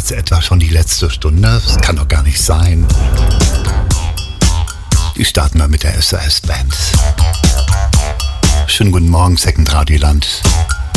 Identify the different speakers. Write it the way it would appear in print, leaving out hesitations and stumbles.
Speaker 1: jetzt etwa schon die letzte Stunde? Das kann doch gar nicht sein. Die starten wir mit der SAS Band. Schönen guten Morgen, Second Radioland.